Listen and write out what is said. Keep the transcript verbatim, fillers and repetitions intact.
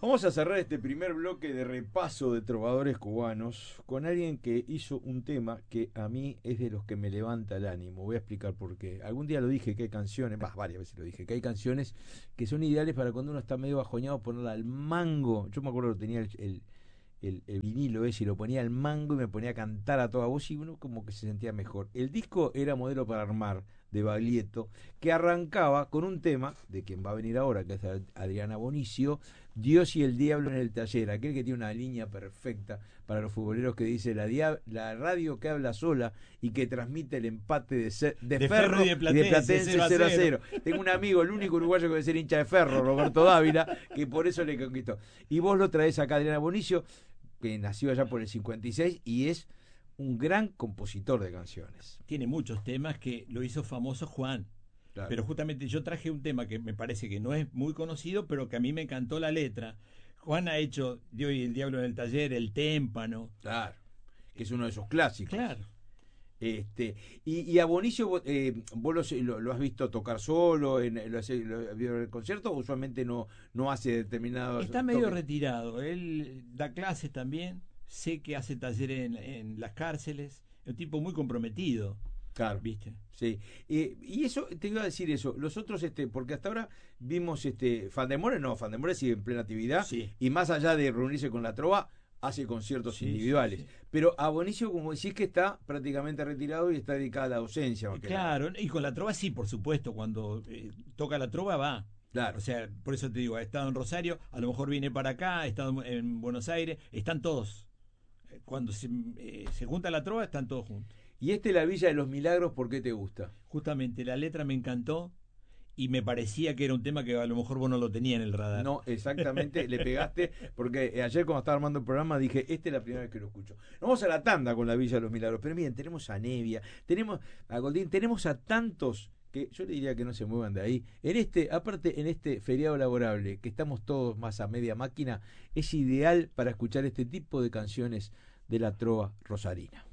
Vamos a cerrar este primer bloque de repaso de trovadores cubanos con alguien que hizo un tema que a mí es de los que me levanta el ánimo. Voy a explicar por qué. Algún día lo dije que hay canciones, bah, varias veces lo dije, que hay canciones que son ideales para cuando uno está medio bajoñado ponerla al mango. Yo me acuerdo que tenía el, el, el, el vinilo ese y lo ponía al mango y me ponía a cantar a toda voz y uno como que se sentía mejor. El disco era Modelo para Armar, de Baglietto, que arrancaba con un tema de quien va a venir ahora, que es Adriana Bonicio, Dios y el Diablo en el Taller, aquel que tiene una línea perfecta para los futboleros que dice la, dia- la radio que habla sola y que transmite el empate de, ce- de, de Ferro, Ferro y de Platense, y de Platense cero a cero. Tengo un amigo, el único uruguayo que debe ser hincha de Ferro, Roberto Dávila, que por eso le conquistó. Y vos lo traés acá, Adriana Bonicio, que nació allá por el cincuenta y seis y es un gran compositor de canciones. Tiene muchos temas que lo hizo famoso Juan. Claro. Pero justamente yo traje un tema que me parece que no es muy conocido, pero que a mí me encantó la letra. Juan ha hecho Dios y el Diablo en el Taller, El Témpano. Claro, que es uno de esos clásicos. Claro. Este, y, y a Bonicio, eh, ¿vos lo, lo, lo has visto tocar solo? En, ¿Lo has visto en el concierto o usualmente no, no hace determinados? Está medio toques? retirado. Él da clases también. Sé que hace talleres en, en las cárceles. Es un tipo muy comprometido. Claro, ¿viste? Sí. Eh, y eso, te iba a decir eso, los otros, este, porque hasta ahora vimos este, Fandemore, no, Fandemore sigue en plena actividad, sí. Y más allá de reunirse con la trova, hace conciertos sí, individuales. Sí, sí. Pero a Bonicio, como decís, que está prácticamente retirado y está dedicada a la docencia. Claro, y con la trova sí, por supuesto, cuando eh, toca la trova va. Claro. O sea, por eso te digo, ha estado en Rosario, a lo mejor viene para acá, ha estado en Buenos Aires, están todos. Cuando se, eh, se junta la trova, están todos juntos. Y este La Villa de los Milagros, ¿por qué te gusta? Justamente, la letra me encantó y me parecía que era un tema que a lo mejor vos no lo tenías en el radar. No, exactamente, le pegaste, porque ayer cuando estaba armando el programa dije, esta es la primera vez que lo escucho. Vamos a la tanda con La Villa de los Milagros, pero miren, tenemos a Nevia, tenemos a Goldín, tenemos a tantos que yo le diría que no se muevan de ahí. En este, aparte, en este feriado laborable, que estamos todos más a media máquina, es ideal para escuchar este tipo de canciones de la trova rosarina.